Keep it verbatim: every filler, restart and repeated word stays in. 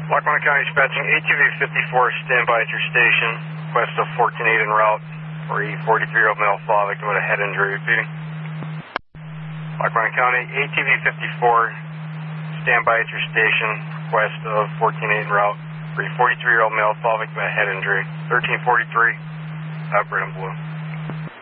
Lackawanna County dispatching A T V fifty-four, stand by at your station. Request of fourteen eight en route for a forty-three-year-old male fall victim with a head injury. Repeating. Lackawanna County A T V fifty-four, stand by at your station. Request of fourteen eight en route for a forty-three-year-old male fall victim with a head injury. thirteen forty-three, uh, red and blue.